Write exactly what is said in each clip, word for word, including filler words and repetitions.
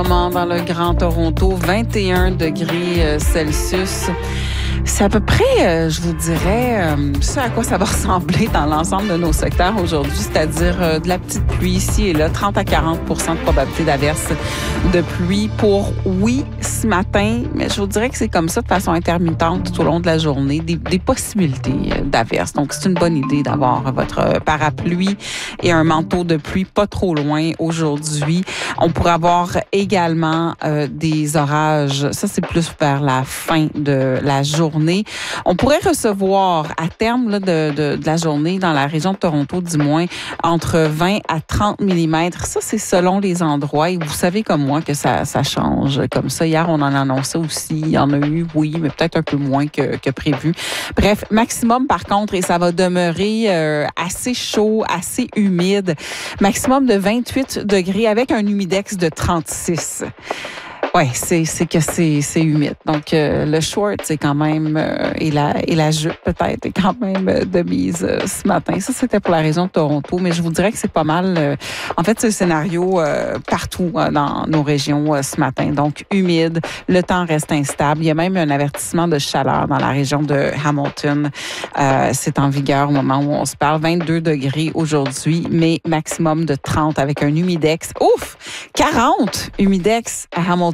Dans le Grand Toronto, vingt et un degrés Celsius. C'est à peu près, euh, je vous dirais, euh, ce à quoi ça va ressembler dans l'ensemble de nos secteurs aujourd'hui, c'est-à-dire euh, de la petite pluie ici et là, trente à quarante pour cent de probabilité d'averse de pluie pour, oui, ce matin, mais je vous dirais que c'est comme ça de façon intermittente tout au long de la journée, des, des possibilités d'averse. Donc, c'est une bonne idée d'avoir votre parapluie et un manteau de pluie pas trop loin aujourd'hui. On pourrait avoir également euh, des orages. Ça, c'est plus vers la fin de la journée. On pourrait recevoir à terme là, de, de, de la journée dans la région de Toronto, du moins, entre vingt à trente millimètres. Ça, c'est selon les endroits. Et vous savez comme moi que ça, ça change comme ça. Hier, on en annonçait aussi. Il y en a eu, oui, mais peut-être un peu moins que, que prévu. Bref, maximum par contre, et ça va demeurer euh, assez chaud, assez humide. Maximum de vingt-huit degrés avec un humidex de trente-six. Oui, c'est, c'est que c'est, c'est humide. Donc, euh, le short, c'est quand même, euh, et, la, et la jupe, peut-être, est quand même euh, de mise euh, ce matin. Ça, c'était pour la région de Toronto, mais je vous dirais que c'est pas mal. Euh, en fait, c'est le scénario euh, partout euh, dans nos régions euh, ce matin. Donc, humide, le temps reste instable. Il y a même un avertissement de chaleur dans la région de Hamilton. Euh, c'est en vigueur au moment où on se parle. vingt-deux degrés aujourd'hui, mais maximum de trente avec un humidex. Ouf! quarante humidex à Hamilton.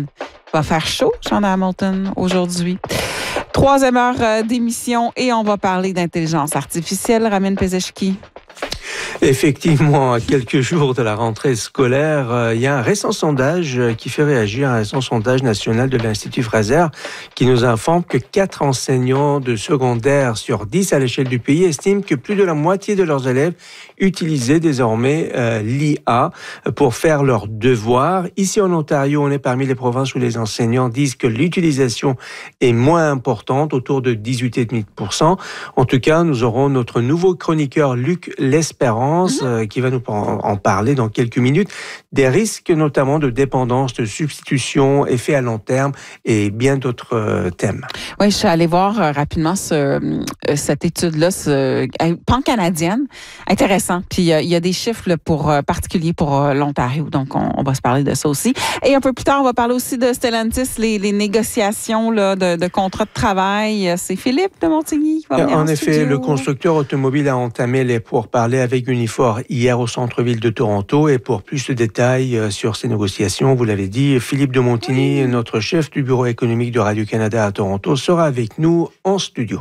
Va faire chaud, Jean Hamilton, aujourd'hui. Troisième heure d'émission et on va parler d'intelligence artificielle. Ramin Pezeshki. Effectivement, à quelques jours de la rentrée scolaire, euh, il y a un récent sondage qui fait réagir, un récent sondage national de l'Institut Fraser qui nous informe que quatre enseignants de secondaire sur dix à l'échelle du pays estiment que plus de la moitié de leurs élèves utilisaient désormais euh, l'I A pour faire leurs devoirs. Ici en Ontario, on est parmi les provinces où les enseignants disent que l'utilisation est moins importante, autour de dix-huit virgule cinq pour cent. En tout cas, nous aurons notre nouveau chroniqueur Luc L'Espérance mm-hmm. euh, qui va nous en, en parler dans quelques minutes, des risques notamment de dépendance, de substitution, effets à long terme et bien d'autres euh, thèmes. Oui, je suis allée voir euh, rapidement ce, euh, cette étude-là, ce, euh, pan-canadienne, intéressant. Puis euh, il y a des chiffres là, pour, euh, particuliers pour euh, l'Ontario, donc on, on va se parler de ça aussi. Et un peu plus tard, on va parler aussi de Stellantis, les, les négociations là, de, de contrats de travail. C'est Philippe de Montigny qui va venir en, en effet, studio. Le constructeur automobile a entamé les pourparlers avec Unifor hier au centre-ville de Toronto. Et pour plus de détails sur ces négociations, vous l'avez dit, Philippe de Montigny, oui. notre chef du bureau économique de Radio-Canada à Toronto, sera avec nous en studio.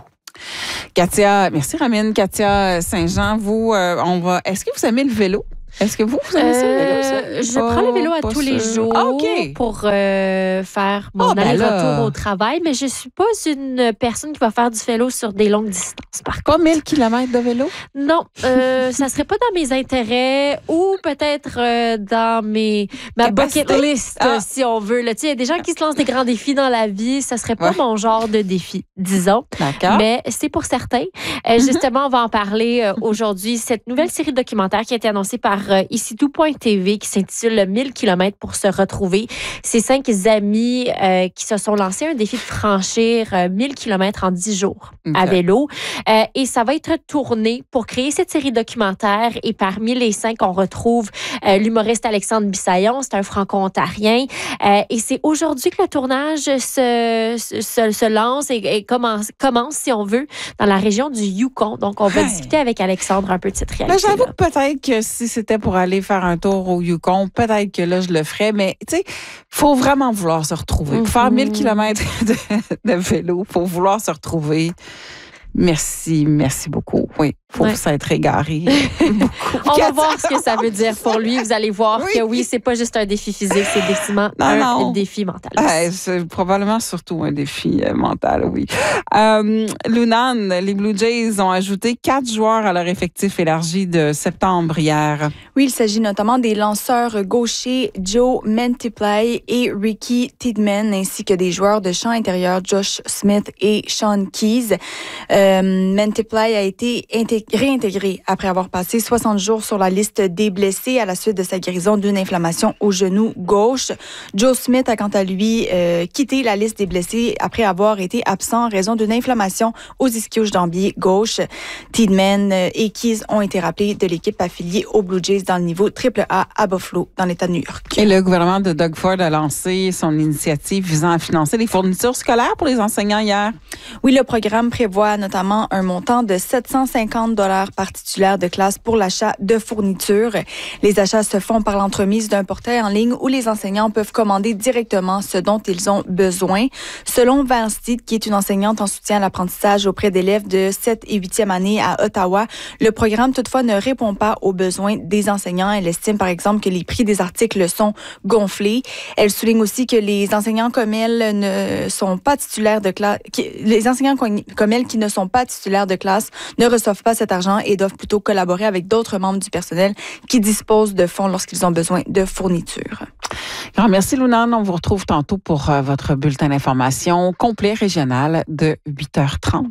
Katia, merci Ramin. Katia Saint-Jean, vous, euh, on va. Est-ce que vous aimez le vélo? Est-ce que vous, vous aimez ça, le vélo? Ça? Je oh, prends le vélo à tous sûr. les jours ah, okay. pour euh, faire mon oh, ben aller-retour là. au travail, mais je ne suis pas une personne qui va faire du vélo sur des longues distances. Par pas mille kilomètres de vélo? Non, euh, ça ne serait pas dans mes intérêts ou peut-être euh, dans mes, ma bucket list, ah. si on veut. Il y a des gens qui se lancent des grands défis dans la vie. Ça ne serait pas ouais. mon genre de défi, disons. D'accord. Mais c'est pour certains. Euh, mm-hmm. Justement, on va en parler euh, aujourd'hui. Cette nouvelle série de documentaires qui a été annoncée par ici tout point t v qui s'intitule mille kilomètres pour se retrouver. C'est cinq amis euh, qui se sont lancés un défi de franchir euh, mille kilomètres en dix jours okay. à vélo. Euh, et ça va être tourné pour créer cette série documentaire. Et parmi les cinq, on retrouve euh, l'humoriste Alexandre Bissaillon. C'est un franco-ontarien. Euh, et c'est aujourd'hui que le tournage se, se, se lance et, et commence, commence, si on veut, dans la région du Yukon. Donc, on va hey. discuter avec Alexandre un peu de cette réalité. Là, j'avoue que peut-être que si c'était pour aller faire un tour au Yukon, peut-être que là, je le ferais, mais tu sais, il faut vraiment vouloir se retrouver. Pour mm-hmm. faire mille kilomètres de, de vélo, il faut vouloir se retrouver. Merci, merci beaucoup. Oui, il faut ouais. s'être égaré. On va voir ce que ça veut dire pour lui. Vous allez voir oui. que oui, c'est pas juste un défi physique, c'est définitivement non, un non. défi mental. Euh, c'est probablement surtout un défi euh, mental, oui. Euh, Lunan, les Blue Jays ont ajouté quatre joueurs à leur effectif élargi de septembre hier. Oui, il s'agit notamment des lanceurs gauchers Joe Mantiply et Ricky Tidman, ainsi que des joueurs de champ intérieur Josh Smith et Sean Keys. Euh, Euh, Multiply a été intég- réintégré après avoir passé soixante jours sur la liste des blessés à la suite de sa guérison d'une inflammation au genou gauche. Joe Smith a quant à lui euh, quitté la liste des blessés après avoir été absent en raison d'une inflammation aux ischio-jambiers gauche. Tiedemann et Keys ont été rappelés de l'équipe affiliée aux Blue Jays dans le niveau triple A à Buffalo, dans l'État de New York. Et le gouvernement de Doug Ford a lancé son initiative visant à financer les fournitures scolaires pour les enseignants hier. Oui, le programme prévoit notamment un montant de sept cent cinquante dollars par titulaire de classe pour l'achat de fournitures. Les achats se font par l'entremise d'un portail en ligne où les enseignants peuvent commander directement ce dont ils ont besoin. Selon Val Steed, qui est une enseignante en soutien à l'apprentissage auprès d'élèves de septième et huitième année à Ottawa, le programme toutefois ne répond pas aux besoins des enseignants. Elle estime par exemple que les prix des articles sont gonflés. Elle souligne aussi que les enseignants comme elle ne sont pas titulaires de classe, les enseignants comme elle qui ne sont pas titulaires de classe ne reçoivent pas cet argent et doivent plutôt collaborer avec d'autres membres du personnel qui disposent de fonds lorsqu'ils ont besoin de fournitures. Alors, merci Luna. On vous retrouve tantôt pour euh, votre bulletin d'information complet régional de huit heures trente.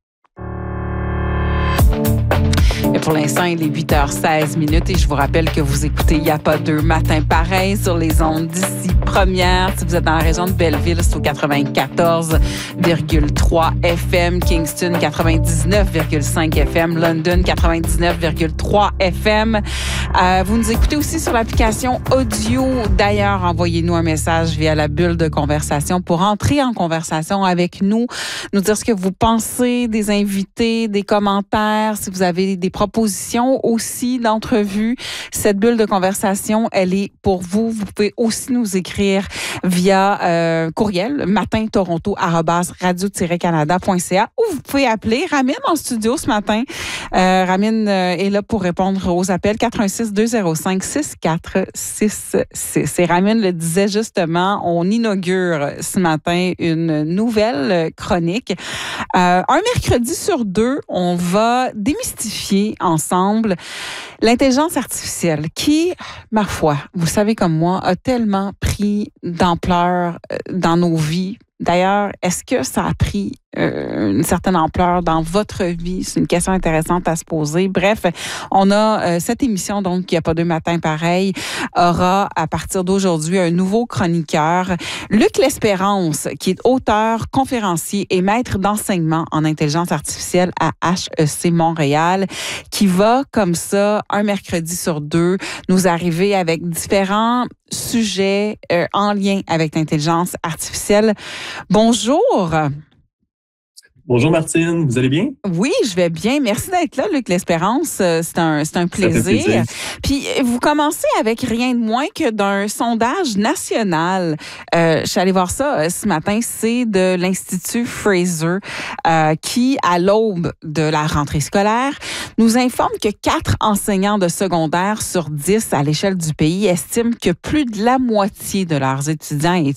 Et pour l'instant, il est huit heures seize minutes et je vous rappelle que vous écoutez Il n'y a pas deux matins pareils sur les ondes d'ici première. Si vous êtes dans la région de Belleville, c'est au quatre-vingt-quatorze virgule trois F M, Kingston quatre-vingt-dix-neuf virgule cinq F M, London quatre-vingt-dix-neuf virgule trois F M. Euh, vous nous écoutez aussi sur l'application audio. D'ailleurs, envoyez-nous un message via la bulle de conversation pour entrer en conversation avec nous, nous dire ce que vous pensez des invités, des commentaires, si vous avez des propositions aussi d'entrevues. Cette bulle de conversation, elle est pour vous. Vous pouvez aussi nous écrire via euh, courriel matintoronto arobase radio tiret canada point c a ou vous pouvez appeler Ramine en studio ce matin. Euh, Ramine euh, est là pour répondre aux appels quatre un six, deux zéro cinq, six quatre six six. Et Ramine le disait justement, on inaugure ce matin une nouvelle chronique. Euh, un mercredi sur deux, on va démystifier ensemble l'intelligence artificielle qui, ma foi, vous savez comme moi, a tellement pris d'ampleur dans nos vies. D'ailleurs, est-ce que ça a pris euh, une certaine ampleur dans votre vie? C'est une question intéressante à se poser. Bref, on a euh, cette émission, donc, il n'y a pas deux matins pareils, aura à partir d'aujourd'hui un nouveau chroniqueur, Luc L'Espérance, qui est auteur, conférencier et maître d'enseignement en intelligence artificielle à H E C Montréal, qui va, comme ça, un mercredi sur deux, nous arriver avec différents sujets euh, en lien avec l'intelligence artificielle. Bonjour. Bonjour Martine, vous allez bien? Oui, je vais bien. Merci d'être là, Luc L'Espérance. C'est un, c'est un plaisir. plaisir. Puis, vous commencez avec rien de moins que d'un sondage national. Euh, je suis allée voir ça euh, ce matin. C'est de l'Institut Fraser euh, qui, à l'aube de la rentrée scolaire, nous informe que quatre enseignants de secondaire sur dix à l'échelle du pays estiment que plus de la moitié de leurs étudiants et